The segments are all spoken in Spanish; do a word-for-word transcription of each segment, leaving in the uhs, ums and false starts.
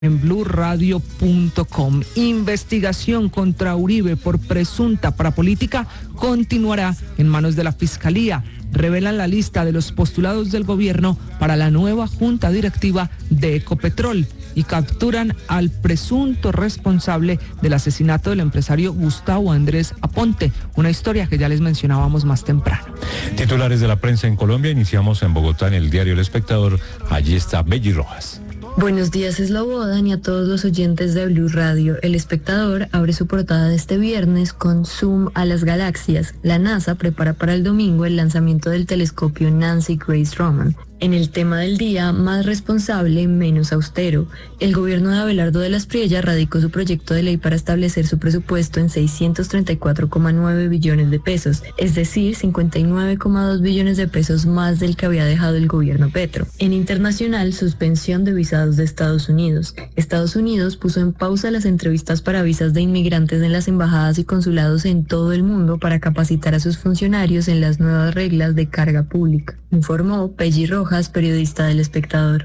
En blue radio punto com. Investigación contra Uribe por presunta parapolítica continuará en manos de la Fiscalía. Revelan la lista de los postulados del gobierno para la nueva junta directiva de Ecopetrol y capturan al presunto responsable del asesinato del empresario Gustavo Andrés Aponte, una historia que ya les mencionábamos más temprano. Titulares de la prensa en Colombia, iniciamos en Bogotá en el diario El Espectador. Allí está Belly Rojas. Buenos días, Slobodan, y a todos los oyentes de Blue Radio. El Espectador abre su portada de este viernes con zoom a las galaxias. La NASA prepara para el domingo el lanzamiento del telescopio Nancy Grace Roman. En el tema del día, más responsable, menos austero. El gobierno de Abelardo de las Priella radicó su proyecto de ley para establecer su presupuesto en seiscientos treinta y cuatro coma nueve billones de pesos, es decir, cincuenta y nueve coma dos billones de pesos más del que había dejado el gobierno Petro. En internacional, suspensión de visados de Estados Unidos. Estados Unidos puso en pausa las entrevistas para visas de inmigrantes en las embajadas y consulados en todo el mundo para capacitar a sus funcionarios en las nuevas reglas de carga pública, informó Pelli Rojas, periodista del Espectador.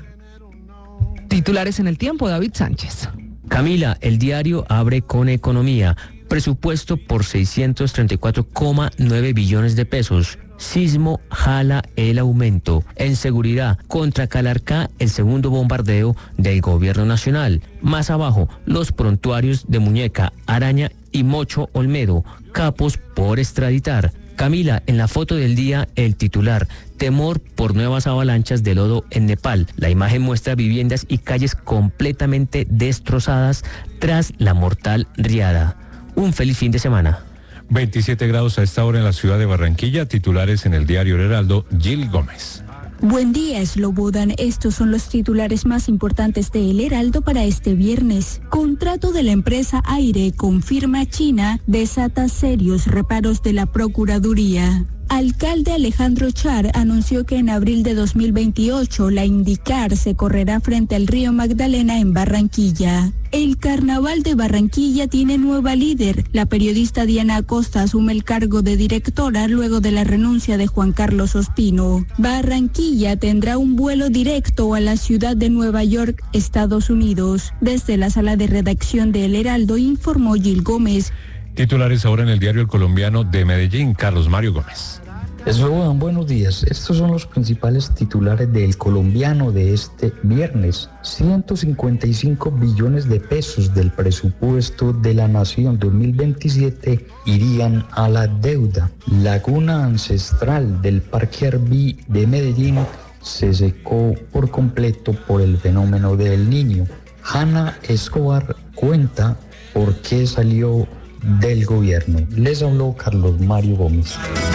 Titulares en El Tiempo, David Sánchez. Camila, el diario abre con economía. Presupuesto por seiscientos treinta y cuatro coma nueve billones de pesos. Sismo jala el aumento. En seguridad, contra Calarcá, el segundo bombardeo del gobierno nacional. Más abajo, los prontuarios de Muñeca, Araña y Mocho Olmedo, capos por extraditar. Camila, en la foto del día, el titular: temor por nuevas avalanchas de lodo en Nepal. La imagen muestra viviendas y calles completamente destrozadas tras la mortal riada. Un feliz fin de semana. veintisiete grados a esta hora en la ciudad de Barranquilla. Titulares en el diario El Heraldo, Gil Gómez. Buen día, Slobodan. Estos son los titulares más importantes de El Heraldo para este viernes. Contrato de la empresa Aire confirma China desata serios reparos de la Procuraduría. Alcalde Alejandro Char anunció que en abril de dos mil veintiocho la INDICAR se correrá frente al río Magdalena en Barranquilla. El Carnaval de Barranquilla tiene nueva líder. La periodista Diana Acosta asume el cargo de directora luego de la renuncia de Juan Carlos Ospino. Barranquilla tendrá un vuelo directo a la ciudad de Nueva York, Estados Unidos. Desde la sala de redacción de El Heraldo informó Gil Gómez. Titulares ahora en el diario El Colombiano de Medellín, Carlos Mario Gómez. Slobodan, buenos días. Estos son los principales titulares del Colombiano de este viernes. ciento cincuenta y cinco billones de pesos del presupuesto de la Nación dos mil veintisiete irían a la deuda. Laguna ancestral del Parque Arví de Medellín se secó por completo por el fenómeno del Niño. Hanna Escobar cuenta por qué salió del gobierno. Les habló Carlos Mario Gómez.